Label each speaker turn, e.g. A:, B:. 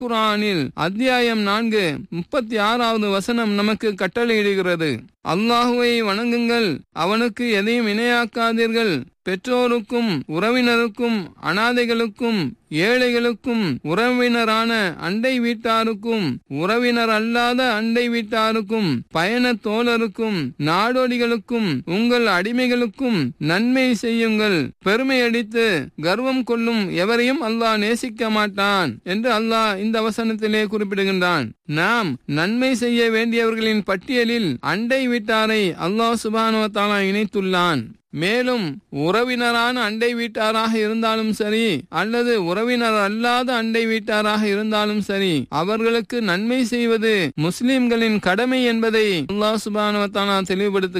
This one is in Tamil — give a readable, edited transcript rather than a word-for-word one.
A: குர்ஆனில் அத்தியாயம் 4 36வது வசனம் நமக்கு கட்டளையிடுகிறது. அல்லாஹுவை வணங்குங்கள், அவனுக்கு எதையும் இணையாக்காதீர்கள். பெற்றோருக்கும் உறவினருக்கும் அனாதைகளுக்கும் ஏழைகளுக்கும் உறவினரான அண்டை வீட்டாருக்கும் உறவினர் அல்லாத அண்டை வீட்டாருக்கும் பயண தோழருக்கும் நாடோடிகளுக்கும் உங்கள் அடிமைகளுக்கும் நன்மை செய்யுங்கள். பெருமையடித்து கர்வம் கொள்ளும் எவரையும் அல்லாஹ் நேசிக்க மாட்டான் என்று அல்லாஹ் இந்த வசனத்திலே குறிப்பிடுகின்றான். நாம் நன்மை செய்ய வேண்டியவர்களின் பட்டியலில் அண்டை வீட்டாரை அல்லாஹ் சுப்ஹானஹு வ தஆலா இணைத்துள்ளான். மேலும் உறவினரான அண்டை வீட்டாராக இருந்தாலும் சரி அல்லது உறவினர் அல்லாத அண்டை வீட்டாராக இருந்தாலும் சரி, அவர்களுக்கு நன்மை செய்வது முஸ்லிம்களின் கடமை என்பதை அல்லாஹ் சுப்ஹானஹு வ தஆலா தெளிவுபடுத்துகிறார்.